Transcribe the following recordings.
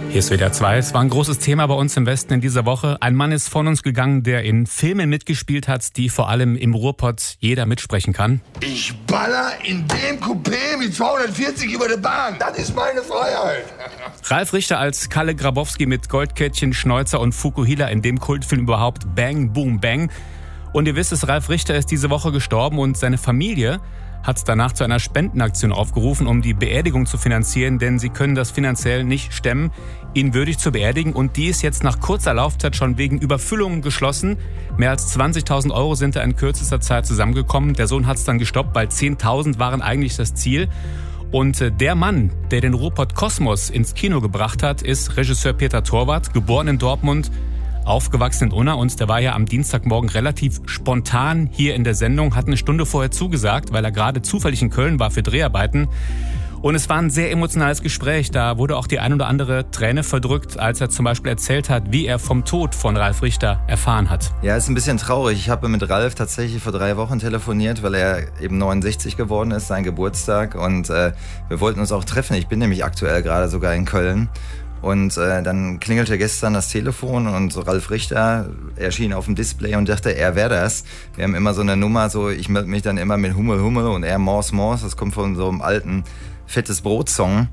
Hier ist WDR 2. Es war ein großes Thema bei uns im Westen in dieser Woche. Ein Mann ist von uns gegangen, der in Filmen mitgespielt hat, die vor allem im Ruhrpott jeder mitsprechen kann. Ich baller in dem Coupé mit 240 über die Bahn. Das ist meine Freiheit. Ralf Richter als Kalle Grabowski mit Goldkettchen, Schnäuzer und Fukuhila in dem Kultfilm überhaupt Bang, Boom, Bang. Und ihr wisst es, Ralf Richter ist diese Woche gestorben und seine Familie hat danach zu einer Spendenaktion aufgerufen, um die Beerdigung zu finanzieren, denn sie können das finanziell nicht stemmen, ihn würdig zu beerdigen. Und die ist jetzt nach kurzer Laufzeit schon wegen Überfüllung geschlossen. Mehr als 20.000 Euro sind da in kürzester Zeit zusammengekommen. Der Sohn hat es dann gestoppt, weil 10.000 waren eigentlich das Ziel. Und der Mann, der den Ruhrpott Kosmos ins Kino gebracht hat, ist Regisseur Peter Torwart, geboren in Dortmund, aufgewachsen in Unna, und der war ja am Dienstagmorgen relativ spontan hier in der Sendung, hat eine Stunde vorher zugesagt, weil er gerade zufällig in Köln war für Dreharbeiten. Und es war ein sehr emotionales Gespräch. Da wurde auch die ein oder andere Träne verdrückt, als er zum Beispiel erzählt hat, wie er vom Tod von Ralf Richter erfahren hat. Ja, ist ein bisschen traurig. Ich habe mit Ralf tatsächlich vor 3 Wochen telefoniert, weil er eben 69 geworden ist, sein Geburtstag. Und wir wollten uns auch treffen. Ich bin nämlich aktuell gerade sogar in Köln. Und dann klingelte gestern das Telefon und Ralf Richter erschien auf dem Display und dachte, er wäre das. Wir haben immer so eine Nummer, so ich melde mich dann immer mit Hummel, Hummel und er Mors, Mors. Das kommt von so einem alten Fettes Brot-Song.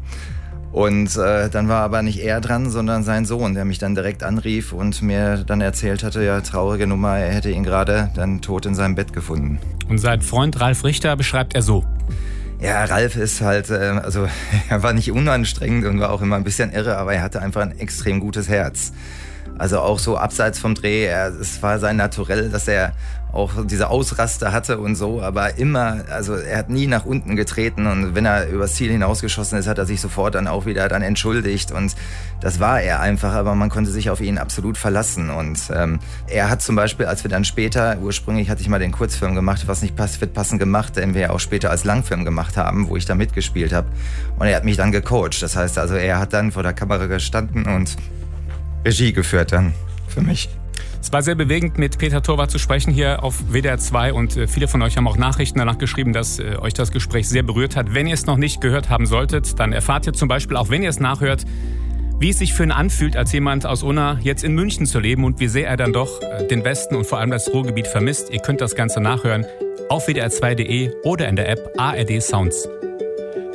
Und dann war aber nicht er dran, sondern sein Sohn, der mich dann direkt anrief und mir dann erzählt hatte, ja, traurige Nummer, er hätte ihn gerade dann tot in seinem Bett gefunden. Und sein Freund Ralf Richter beschreibt er so. Ja, Ralf ist halt, also er war nicht unanstrengend und war auch immer ein bisschen irre, aber er hatte einfach ein extrem gutes Herz. Also auch so abseits vom Dreh, es war sein Naturell, dass er auch diese Ausraster hatte und so, aber immer, also er hat nie nach unten getreten und wenn er übers Ziel hinausgeschossen ist, hat er sich sofort dann auch wieder dann entschuldigt und das war er einfach, aber man konnte sich auf ihn absolut verlassen und er hat zum Beispiel, als wir dann später, ursprünglich hatte ich mal den Kurzfilm gemacht, was nicht passt, wird passend gemacht, den wir ja auch später als Langfilm gemacht haben, wo ich da mitgespielt habe und er hat mich dann gecoacht, das heißt also, er hat dann vor der Kamera gestanden und Regie geführt dann für mich. Es war sehr bewegend, mit Peter Torwart zu sprechen hier auf WDR 2 und viele von euch haben auch Nachrichten danach geschrieben, dass euch das Gespräch sehr berührt hat. Wenn ihr es noch nicht gehört haben solltet, dann erfahrt ihr zum Beispiel, auch wenn ihr es nachhört, wie es sich für ihn anfühlt, als jemand aus Unna jetzt in München zu leben und wie sehr er dann doch den Westen und vor allem das Ruhrgebiet vermisst. Ihr könnt das Ganze nachhören auf wdr2.de oder in der App ARD Sounds.